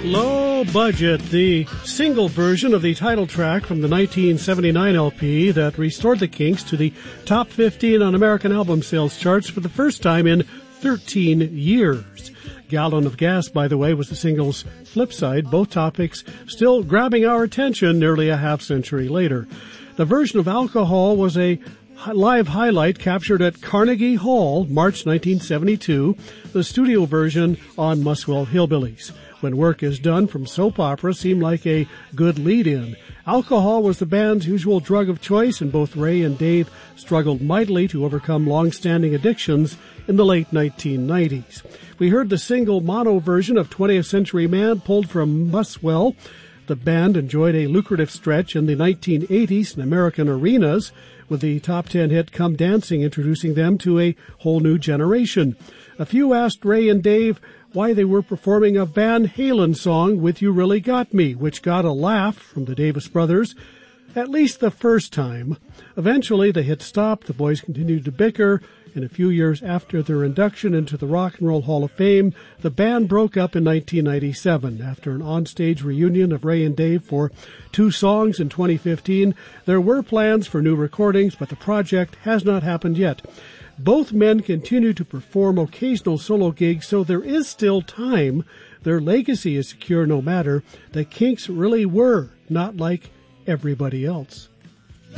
Low Budget, the single version of the title track from the 1979 LP that restored the Kinks to the top 15 on American album sales charts for the first time in 13 years. Gallon of Gas, by the way, was the single's flip side, both topics still grabbing our attention nearly a half-century later. The version of Alcohol was a live highlight captured at Carnegie Hall, March 1972, the studio version on Muswell Hillbillies. When Work Is Done from soap opera seemed like a good lead-in. Alcohol was the band's usual drug of choice, and both Ray and Dave struggled mightily to overcome long-standing addictions in the late 1990s. We heard the single mono version of 20th Century Man pulled from Muswell. The band enjoyed a lucrative stretch in the 1980s in American arenas, with the top 10 hit Come Dancing introducing them to a whole new generation. A few asked Ray and Dave why they were performing a Van Halen song, With You Really Got Me, which got a laugh from the Davis brothers, at least the first time. Eventually, the hit stopped, the boys continued to bicker, and a few years after their induction into the Rock and Roll Hall of Fame, the band broke up in 1997. After an onstage reunion of Ray and Dave for 2 songs in 2015, there were plans for new recordings, but the project has not happened yet. Both men continue to perform occasional solo gigs, so there is still time. Their legacy is secure no matter. The Kinks really were not like everybody else.